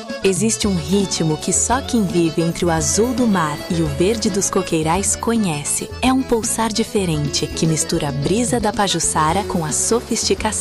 Existe um ritmo que só quem vive entre o azul do mar e o verde dos coqueirais conhece. É um pulsar diferente que mistura a brisa da pajuçara com a sofisticação